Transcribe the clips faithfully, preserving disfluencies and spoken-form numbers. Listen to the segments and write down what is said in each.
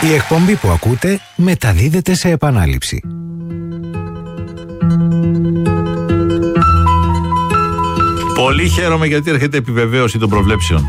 Η εκπομπή που ακούτε μεταδίδεται σε επανάληψη. Πολύ χαίρομαι γιατί έρχεται επιβεβαίωση των προβλέψεων.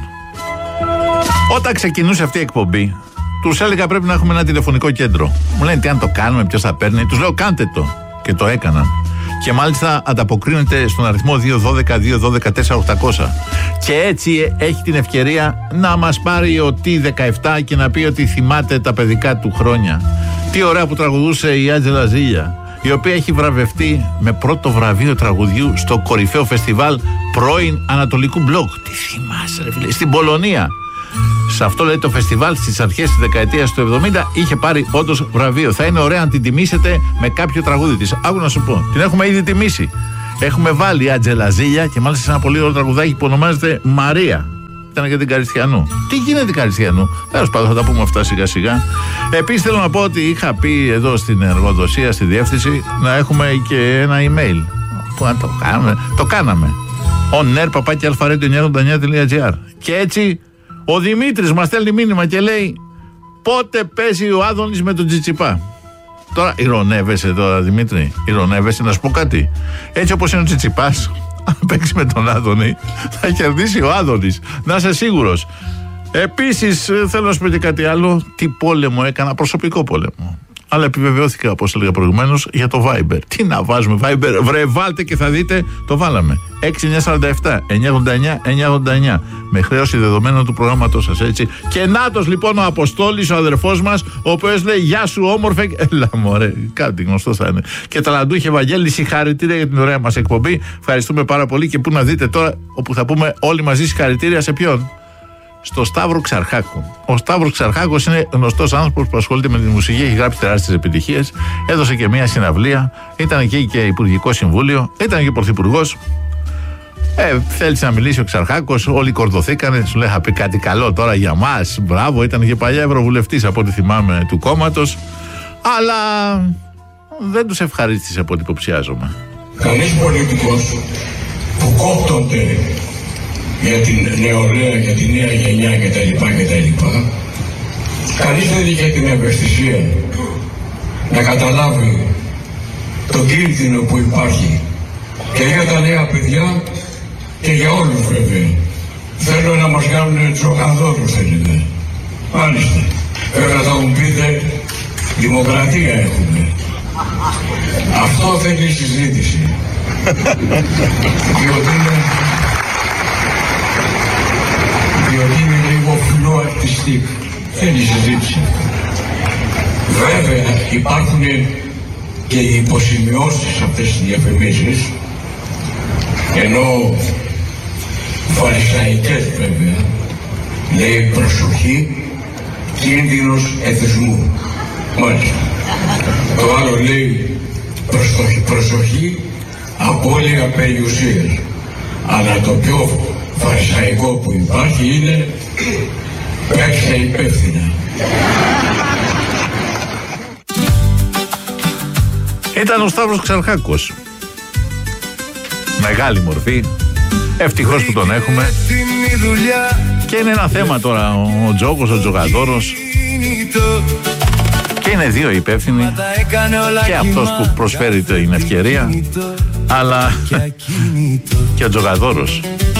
Όταν ξεκινούσε αυτή η εκπομπή, τους έλεγα πρέπει να έχουμε ένα τηλεφωνικό κέντρο. Μου λένε τι αν το κάνουμε, ποιος θα παίρνει. Τους λέω κάντε το. Και το έκαναν. Και μάλιστα ανταποκρίνεται στον αριθμό δύο ένα δύο δύο ένα δύο τέσσερα οκτακόσια. Και έτσι έχει την ευκαιρία να μας πάρει ο T δεκαεπτά και να πει ότι θυμάται τα παιδικά του χρόνια. Τι ωραία που τραγουδούσε η Άντζελα Ζήλια, η οποία έχει βραβευτεί με πρώτο βραβείο τραγουδιού στο κορυφαίο φεστιβάλ πρώην Ανατολικού Μπλοκ. Τι θυμάσαι ρε φίλε, στην Πολωνία. Σε αυτό λέει το φεστιβάλ στις αρχές της δεκαετίας του εβδομήντα είχε πάρει όντως βραβείο. Θα είναι ωραία αν την τιμήσετε με κάποιο τραγούδι της. Άκου να σου πω, την έχουμε ήδη τιμήσει. Έχουμε βάλει Άντζελα Ζήλια και μάλιστα σε ένα πολύ ωραίο τραγουδάκι που ονομάζεται Μαρία. Ήταν για την Καριστιανού. Τι γίνεται την Καριστιανού? Τέλος πάντων, θα τα πούμε αυτά σιγά σιγά. Επίσης θέλω να πω ότι είχα πει εδώ στην εργοδοσία, στη διεύθυνση, να έχουμε και ένα email. Που να το κάνουμε. Το κάναμε. on air παπάκι αλφα-radio εννιακόσια ογδόντα εννιά τελεία τζι άρ. Και έτσι ο Δημήτρης μας στέλνει μήνυμα και λέει πότε παίζει ο Άδωνης με τον Τσιτσιπά. Τώρα ειρωνεύεσαι τώρα Δημήτρη, ειρωνεύεσαι, να σου πω κάτι. Έτσι όπως είναι ο Τσιτσιπάς, αν παίξει με τον Άδωνη θα κερδίσει ο Άδωνης, να είσαι σίγουρος. Επίσης θέλω να σου πω και κάτι άλλο. Τι πόλεμο έκανα, προσωπικό πόλεμο. Αλλά επιβεβαιώθηκα, όπως έλεγα προηγουμένως, για το Viber. Τι να βάζουμε Viber, βρε βάλτε και θα δείτε, το βάλαμε. έξι εννιά τέσσερα επτά εννιακόσια ογδόντα εννιά εννιακόσια ογδόντα εννιά. Με χρέωση δεδομένων του προγράμματός σας, έτσι. Και νάτος λοιπόν ο Αποστόλης, ο αδερφός μας, ο οποίος λέει γεια σου όμορφε. Έλα μωρέ, κάτι γνωστό θα είναι. Και Ταλαντούχε Βαγγέλη, συγχαρητήρια για την ωραία μας εκπομπή. Ευχαριστούμε πάρα πολύ. Και πού να δείτε τώρα, όπου θα πούμε όλοι μαζί συγχαρητήρια σε ποιον? Στο Σταύρο Ξαρχάκο. Ο Σταύρος Ξαρχάκος είναι γνωστός άνθρωπος που ασχολείται με τη μουσική, έχει γράψει τεράστιες επιτυχίες. Έδωσε και μια συναυλία. Ήταν εκεί και Υπουργικό Συμβούλιο. Ήταν και Πρωθυπουργός. Ε, θέλησε να μιλήσει ο Ξαρχάκος. Όλοι κορδωθήκανε. Σου λέει, θα πει κάτι καλό τώρα για μας. Μπράβο, ήταν και παλιά Ευρωβουλευτής από ό,τι θυμάμαι του κόμματος. Αλλά δεν τους ευχαρίστησε από ό,τι υποψιάζομαι. Κανείς πολιτικός που κόπτονται για την νεολαία, για τη νέα γενιά κτλ. κτλ. Κανείς δεν είχε την ευαισθησία να καταλάβει τον κίνδυνο που υπάρχει και για τα νέα παιδιά και για όλους βέβαια. Θέλω να μας κάνουν τζογαδόρους θέλετε. Μάλιστα. Βέβαια θα μου πείτε δημοκρατία έχουμε. Αυτό θέλει συζήτηση. Διότι είναι διότι είναι λίγο φλό αρτιστικ. Θέλει συζήτηση. Βέβαια υπάρχουν και οι υποσημειώσεις αυτές τις διαφημίσεις, ενώ φαρισαϊκές βέβαια, λέει προσοχή, κίνδυνος εθισμού. Μάλιστα. Το άλλο λέει προσοχή, προσοχή απώλεια περιουσίας. Αλλά το πιο φαρισαϊκό που υπάρχει είναι παίξτε υπεύθυνα. Ήταν ο Σταύρος Ξαρχάκος. Μεγάλη μορφή. Ευτυχώς που τον έχουμε. Και είναι ένα θέμα τώρα ο Τζόκος, ο Τζογαδόρος. Και είναι δύο υπεύθυνοι. Και αυτός που προσφέρει την ευκαιρία, αλλά και ο Τζογαδόρος.